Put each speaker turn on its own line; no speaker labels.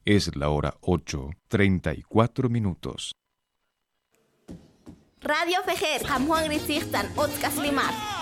Es la hora 8:34.
Radio Fejer, Juan Grisistan, Otkas Limar.